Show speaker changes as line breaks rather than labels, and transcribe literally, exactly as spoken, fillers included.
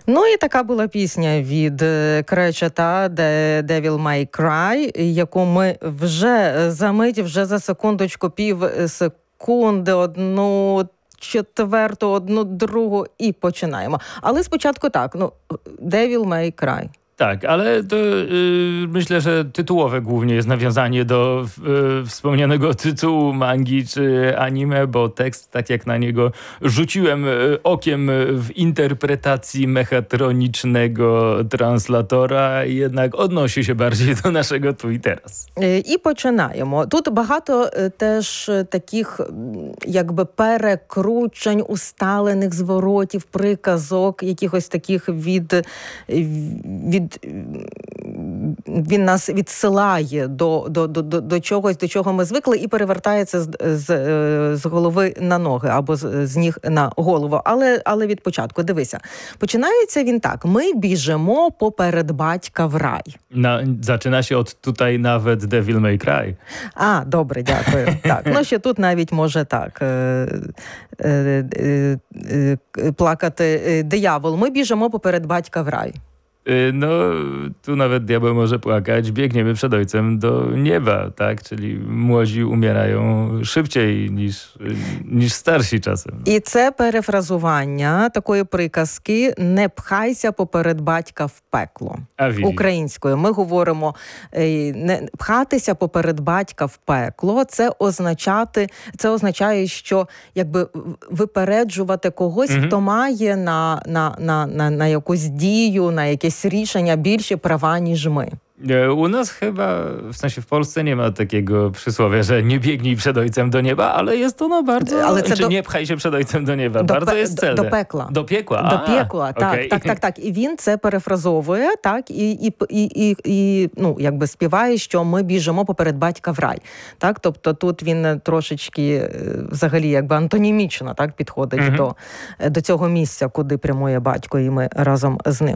Ну і така була пісня від Кречета «Devil May Cry», яку ми вже за мить, вже за секундочку, пів секунди, одну четверту, одну другу і починаємо. Але спочатку так, ну, «Devil May Cry».
Tak, ale to yy, myślę, że tytułowe głównie jest nawiązanie do yy, wspomnianego tytułu mangi czy anime, bo tekst, tak jak na niego rzuciłem yy, okiem w interpretacji mechatronicznego translatora, jednak odnosi się bardziej do naszego tu i teraz.
І починаємо. Тут багато теж таких, якби, перекручень, усталених зворотів, приказок, якихось таких від, від він нас відсилає до, до, до, до чогось, до чого ми звикли, і перевертається з, з, з голови на ноги, або з, з ніг на голову. Але, але від початку, дивися. Починається він так. Ми біжимо поперед батька в рай.
Na, zaczyna się od tutaj nawet Devil May Cry.
А, добре, дякую. Так, ну ще тут навіть може так е, е, е, е, плакати диявол. Ми біжимо поперед батька в рай.
No, tu nawet diabeł może płakać. Biegniemy przed ojcem do nieba, tak? Czyli młodzi umierają szybciej niż, niż starsi czasem.
І це перефразування такої приказки «не пхайся поперед батька в пекло». Українською. Ми говоримо не пхатися поперед батька в пекло. Це означати, це означає, що якби випереджувати когось, угу. хто має на, на, на, на, на якусь дію, на якесь рішення більше права, ніж ми.
U nas chyba, w sensie w Polsce nie ma takiego przysłowia, że nie biegnij przed ojcem do nieba, ale jest ono bardzo, ale czy do... nie pchaj się przed ojcem do nieba,
do
bardzo
pe...
jest celne.
До пекла.
До пекла?
До пекла, так,
okay.
так, так, так. І він це перефразовує, так, і, і, і, і, і ну, якби співає, що ми біжимо поперед батька в рай. Так, тобто тут він трошечки, взагалі, якби антонімічно, так, підходить mm-hmm. до, до цього місця, куди прямує батько, і ми разом з ним.